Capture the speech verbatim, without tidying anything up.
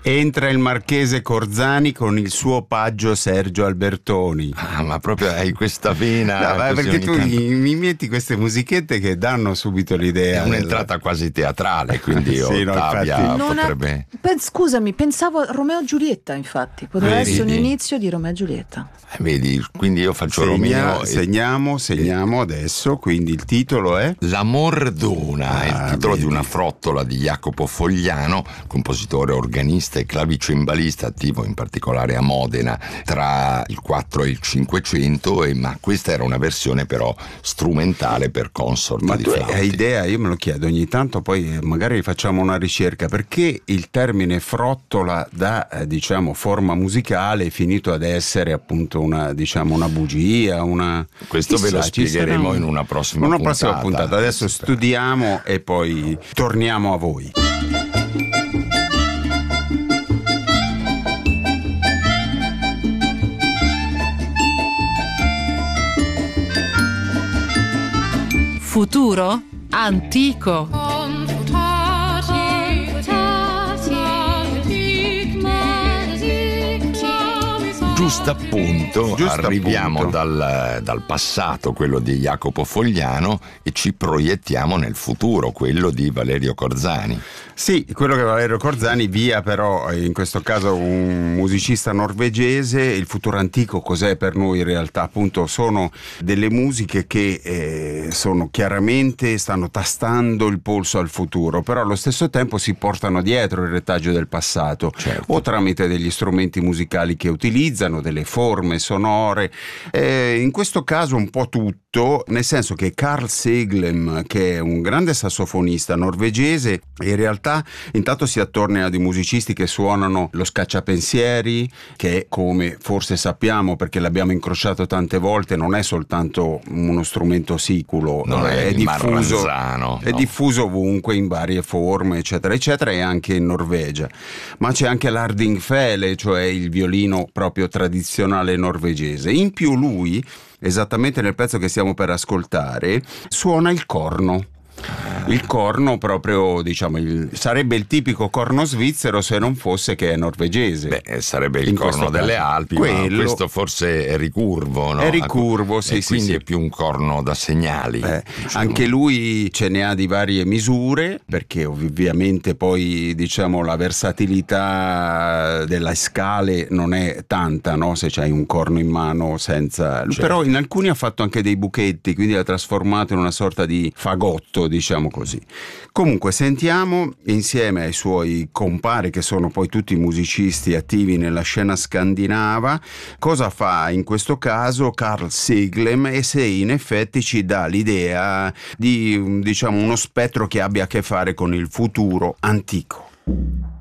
Entra il marchese Corzani con il suo paggio Sergio Albertoni. Ah, ma proprio hai questa vena. No, ma perché tu tanto... mi metti queste musichette che danno subito l'idea. È un'entrata della... quasi teatrale, quindi sì, Ottavia no, potrebbe... Ha... Pen- scusami, pensavo a Romeo e Giulietta, infatti. Potrebbe Vedi? essere un inizio di Romeo e Giulietta. Eh, vedi, quindi io faccio Segna, Romeo. E... Segniamo, segniamo adesso, quindi il titolo è? L'amor d'una, Ah, è il titolo vedi. di una frottola di Jacopo Fogliano, compositore, organista e clavicembalista, attivo in particolare a Modena tra il quattro e il cinquecento, e, ma questa era una versione però strumentale per consort Ma di tu flauti. hai idea, io me lo chiedo ogni tanto, poi magari facciamo una ricerca, perché il termine frottola da eh, diciamo forma musicale è finito ad essere appunto una diciamo una bugia, una Questo ve lo chissà, ci spiegheremo sarà un- in una prossima una puntata. prossima puntata. Adesso studiamo e poi torniamo a voi. Futuro? Antico. Giusto appunto, Giusto arriviamo appunto. Dal, dal passato, quello di Jacopo Fogliano, e ci proiettiamo nel futuro, quello di Valerio Corzani. Sì, quello che Valerio Corzani, via però in questo caso un musicista norvegese. Il futuro antico cos'è per noi in realtà? Appunto sono delle musiche che eh, sono chiaramente, stanno tastando il polso al futuro, però allo stesso tempo si portano dietro il retaggio del passato, Certo. o tramite degli strumenti musicali che utilizzano, delle forme sonore, eh, in questo caso un po' tutto, nel senso che Carl Seglem, che è un grande sassofonista norvegese, in realtà intanto si attorna a dei musicisti che suonano lo scacciapensieri, che come forse sappiamo perché l'abbiamo incrociato tante volte non è soltanto uno strumento siculo, Non è il diffuso, marranzano, è no. diffuso ovunque in varie forme eccetera eccetera, e anche in Norvegia. Ma c'è anche l'Ardingfele, cioè il violino proprio tradizionale norvegese. In più lui, esattamente nel pezzo che stiamo per ascoltare, suona il corno. Il corno proprio, diciamo, il, sarebbe il tipico corno svizzero se non fosse che è norvegese. Beh, sarebbe il In corno questo delle caso. Alpi, Quello- ma questo forse è ricurvo, no? È ricurvo, sì, E sì, quindi sì. è più un corno da segnali. Eh, diciamo. anche lui ce ne ha di varie misure, perché ovviamente poi diciamo la versatilità delle scale non è tanta, no? Se c'hai un corno in mano senza... Certo. Però in alcuni ha fatto anche dei buchetti, quindi l'ha trasformato in una sorta di fagotto, diciamo così. Comunque sentiamo insieme ai suoi compari, che sono poi tutti musicisti attivi nella scena scandinava, cosa fa in questo caso Carl Seglem, e se in effetti ci dà l'idea di, diciamo, uno spettro che abbia a che fare con il futuro antico.